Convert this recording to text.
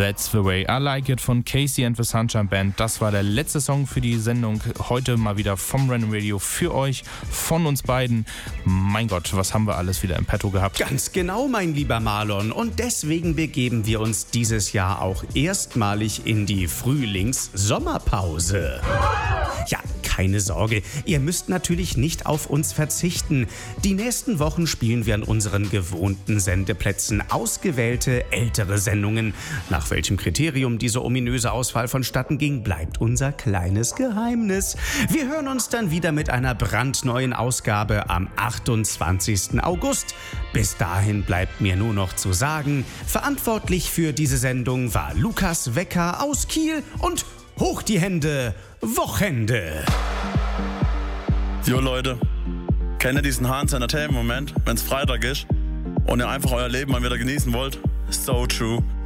That's the way I like it von Casey and the Sunshine Band. Das war der letzte Song für die Sendung. Heute mal wieder vom Random Radio für euch, von uns beiden. Mein Gott, was haben wir alles wieder im Petto gehabt? Ganz genau, mein lieber Marlon. Und deswegen begeben wir uns dieses Jahr auch erstmalig in die Frühlings-Sommerpause. Ja, keine Sorge, ihr müsst natürlich nicht auf uns verzichten. Die nächsten Wochen spielen wir an unseren gewohnten Sendeplätzen ausgewählte ältere Sendungen. Nach welchem Kriterium diese ominöse Auswahl vonstatten ging, bleibt unser kleines Geheimnis. Wir hören uns dann wieder mit einer brandneuen Ausgabe am 28. August. Bis dahin bleibt mir nur noch zu sagen, verantwortlich für diese Sendung war Lukas Wecker aus Kiel und hoch die Hände, Wochende. Jo Leute, kennt ihr diesen Hans Entertainment-Moment, wenn's Freitag ist und ihr einfach euer Leben mal wieder genießen wollt? So true.